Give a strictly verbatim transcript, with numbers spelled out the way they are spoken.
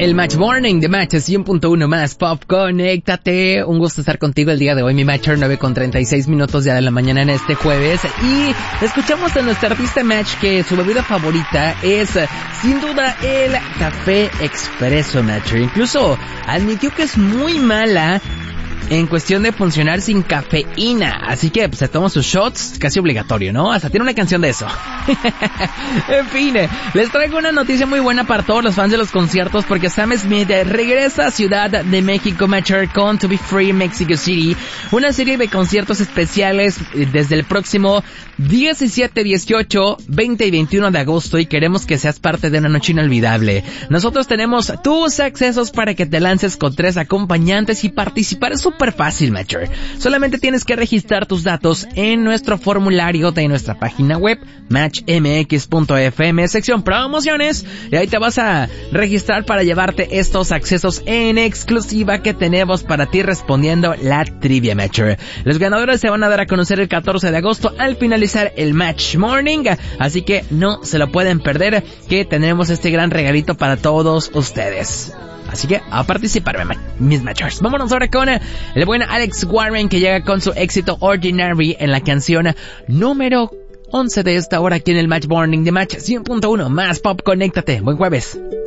El Match Morning de Match cien punto uno más Pop, conéctate. Un gusto estar contigo el día de hoy, mi Matcher, nueve con treinta y seis minutos ya de la mañana en este jueves. Y escuchamos a nuestra artista Match que su bebida favorita es, sin duda, el café expreso, Matcher. Incluso admitió que es muy mala en cuestión de funcionar sin cafeína. Así que pues, se toma sus shots, casi obligatorio, ¿no? Hasta tiene una canción de eso. En fin, les traigo una noticia muy buena para todos los fans de los conciertos, porque Sam Smith regresa a Ciudad de México, Matcher, con To Be Free Mexico City, una serie de conciertos especiales desde el próximo diecisiete, dieciocho, veinte y veintiuno de agosto, y queremos que seas parte de una noche inolvidable. Nosotros tenemos tus accesos para que te lances con tres acompañantes y participar. Es súper fácil, Matcher. Solamente tienes que registrar tus datos en nuestro formulario de nuestra página web, match m x punto f m, sección promociones, y ahí te vas a registrar para llevarte estos accesos en exclusiva que tenemos para ti respondiendo la trivia, Matcher. Los ganadores se van a dar a conocer el catorce de agosto al finalizar el Match Morning, así que no se lo pueden perder, que tenemos este gran regalito para todos ustedes. Así que a participar, mis Matchers. Vámonos ahora con el buen Alex Warren, que llega con su éxito Ordinary en la canción número once de esta hora aquí en el Match Morning de Match cien punto uno más Pop, conéctate. Buen jueves.